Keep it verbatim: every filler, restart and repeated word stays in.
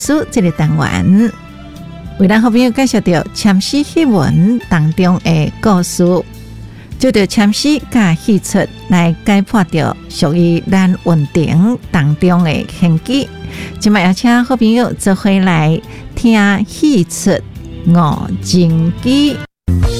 书这个单元，为咱好朋友介绍到签诗戏文当中的故事，就着签诗甲戏出来解剖到属于咱运程当中的痕迹。今麦要请好朋友做回来听戏出五经记。